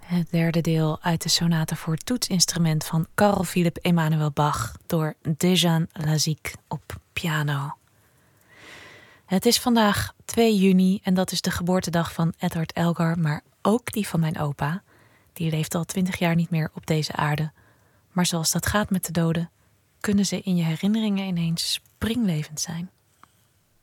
Het derde deel uit de sonate voor toetsinstrument van Carl Philipp Emanuel Bach door Dejan Lazic op piano. Het is vandaag 2 juni en dat is de geboortedag van Edward Elgar, maar ook die van mijn opa. Die leeft al 20 jaar niet meer op deze aarde. Maar zoals dat gaat met de doden, kunnen ze in je herinneringen ineens springlevend zijn.